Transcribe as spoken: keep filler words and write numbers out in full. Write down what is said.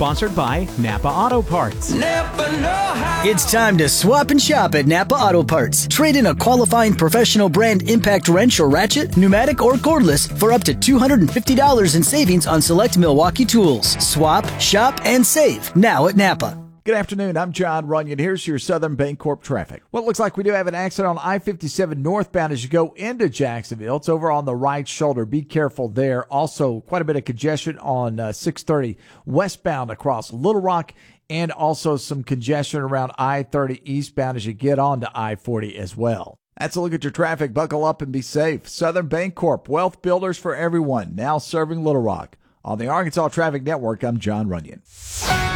Sponsored by Napa Auto Parts. Napa know how. It's time to swap and shop at Napa Auto Parts. Trade in a qualifying professional brand impact wrench or ratchet, pneumatic or cordless, for up to two hundred fifty dollars in savings on select Milwaukee tools. Swap, shop, and save now at Napa. Good afternoon. I'm John Runyon. Here's your Southern Bancorp traffic. Well, it looks like we do have an accident on I fifty-seven northbound as you go into Jacksonville. It's over on the right shoulder. Be careful there. Also, quite a bit of congestion on uh, six thirty westbound across Little Rock, and also some congestion around I thirty eastbound as you get on to I forty as well. That's a look at your traffic. Buckle up and be safe. Southern Bancorp, wealth builders for everyone, now serving Little Rock. On the Arkansas Traffic Network, I'm John Runyon.